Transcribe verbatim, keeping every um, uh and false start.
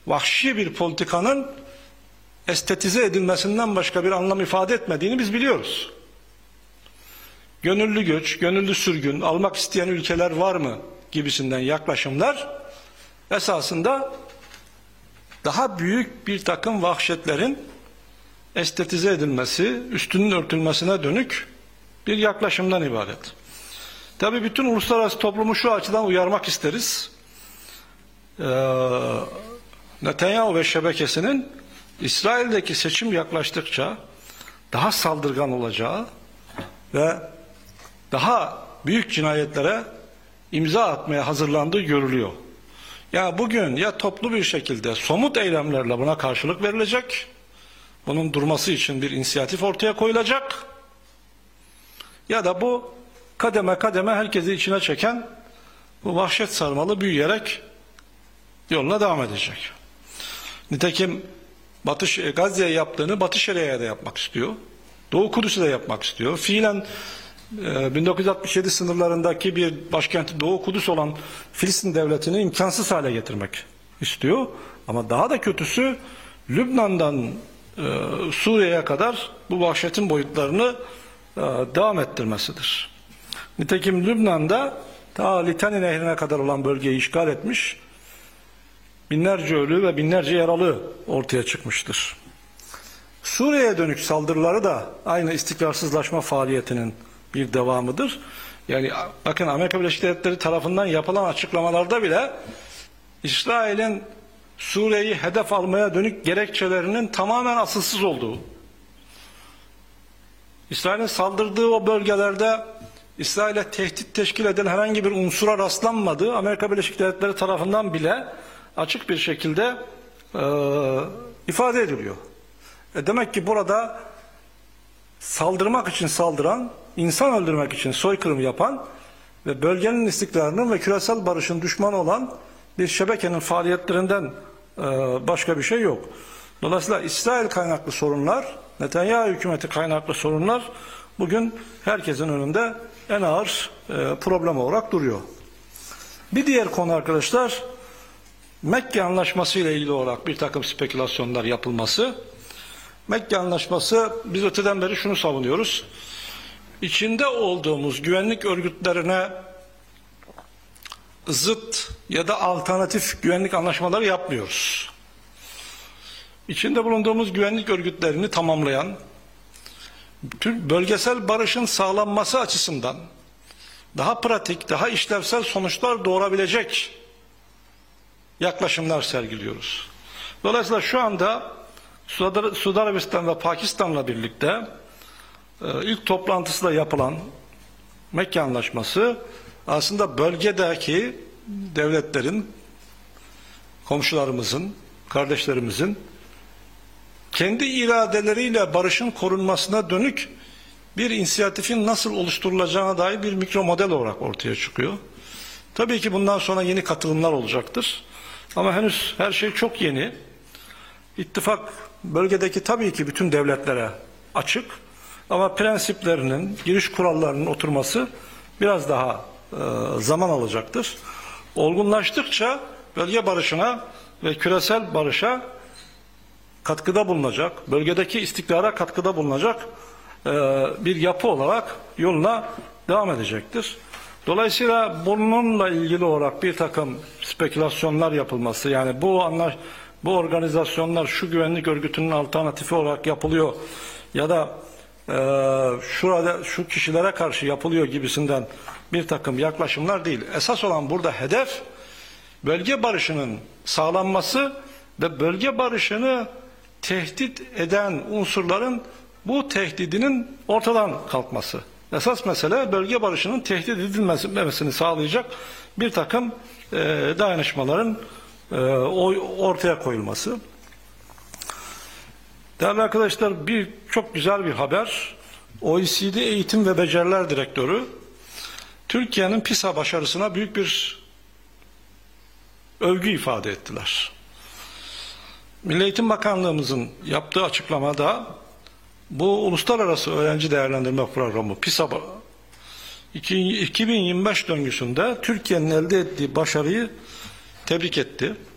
vahşi bir politikanın estetize edilmesinden başka bir anlam ifade etmediğini biz biliyoruz. Gönüllü göç, gönüllü sürgün, almak isteyen ülkeler var mı gibisinden yaklaşımlar esasında daha büyük bir takım vahşetlerin estetize edilmesi, üstünün örtülmesine dönük bir yaklaşımdan ibaret. Tabii bütün uluslararası toplumu şu açıdan uyarmak isteriz. Ee, Netanyahu ve şebekesinin İsrail'deki seçim yaklaştıkça daha saldırgan olacağı ve daha büyük cinayetlere imza atmaya hazırlandığı görülüyor. Yani bugün ya toplu bir şekilde somut eylemlerle buna karşılık verilecek, bunun durması için bir inisiyatif ortaya koyulacak, ya da bu kademe kademe herkesi içine çeken bu vahşet sarmalı büyüyerek yoluna devam edecek. Nitekim Batı Gazze'ye yaptığını Batı Şeria'ya da yapmak istiyor. Doğu Kudüs'ü de yapmak istiyor. Fiilen bin dokuz yüz altmış yedi sınırlarındaki bir başkenti Doğu Kudüs olan Filistin devletini imkansız hale getirmek istiyor. Ama daha da kötüsü Lübnan'dan e, Suriye'ye kadar bu vahşetin boyutlarını e, devam ettirmesidir. Nitekim Lübnan'da ta Litani Nehri'ne kadar olan bölgeyi işgal etmiş, binlerce ölü ve binlerce yaralı ortaya çıkmıştır. Suriye'ye dönük saldırıları da aynı istikrarsızlaşma faaliyetinin bir devamıdır. Yani bakın, Amerika Birleşik Devletleri tarafından yapılan açıklamalarda bile İsrail'in Suriye'yi hedef almaya dönük gerekçelerinin tamamen asılsız olduğu, İsrail'in saldırdığı o bölgelerde İsrail'e tehdit teşkil eden herhangi bir unsura rastlanmadığı Amerika Birleşik Devletleri tarafından bile açık bir şekilde e, ifade ediliyor. E demek ki burada saldırmak için saldıran, insan öldürmek için soykırım yapan ve bölgenin istikrarının ve küresel barışın düşmanı olan bir şebekenin faaliyetlerinden e, başka bir şey yok. Dolayısıyla İsrail kaynaklı sorunlar, Netanyahu hükümeti kaynaklı sorunlar bugün herkesin önünde en ağır e, problem olarak duruyor. Bir diğer konu arkadaşlar, Mekke Anlaşması ile ilgili olarak bir takım spekülasyonlar yapılması. Mekke Anlaşması, biz öteden beri şunu savunuyoruz. İçinde olduğumuz güvenlik örgütlerine zıt ya da alternatif güvenlik anlaşmaları yapmıyoruz. İçinde bulunduğumuz güvenlik örgütlerini tamamlayan, bölgesel barışın sağlanması açısından daha pratik, daha işlevsel sonuçlar doğurabilecek yaklaşımlar sergiliyoruz. Dolayısıyla şu anda Suudi Arabistan ve Pakistan'la birlikte ilk toplantısı da yapılan Mekke Anlaşması aslında bölgedeki devletlerin, komşularımızın, kardeşlerimizin kendi iradeleriyle barışın korunmasına dönük bir inisiyatifin nasıl oluşturulacağına dair bir mikro model olarak ortaya çıkıyor. Tabii ki bundan sonra yeni katılımlar olacaktır. Ama henüz her şey çok yeni. İttifak bölgedeki tabii ki bütün devletlere açık. Ama prensiplerinin, giriş kurallarının oturması biraz daha e, zaman alacaktır. Olgunlaştıkça bölge barışına ve küresel barışa katkıda bulunacak, bölgedeki istikrara katkıda bulunacak e, bir yapı olarak yoluna devam edecektir. Dolayısıyla bununla ilgili olarak bir takım spekülasyonlar yapılması, yani bu anlaş, bu organizasyonlar şu güvenlik örgütünün alternatifi olarak yapılıyor ya da e, şurada şu kişilere karşı yapılıyor gibisinden bir takım yaklaşımlar değil. Esas olan burada hedef bölge barışının sağlanması ve bölge barışını tehdit eden unsurların bu tehdidinin ortadan kalkması. Esas mesele bölge barışının tehdit edilmemesini sağlayacak bir takım e, dayanışmaların e, ortaya koyulması. Değerli arkadaşlar, bir çok güzel bir haber. O E C D Eğitim ve Beceriler Direktörü Türkiye'nin PISA başarısına büyük bir övgü ifade ettiler. Milli Eğitim Bakanlığımızın yaptığı açıklamada bu Uluslararası Öğrenci Değerlendirme Programı PISA iki bin yirmi beş döngüsünde Türkiye'nin elde ettiği başarıyı tebrik etti.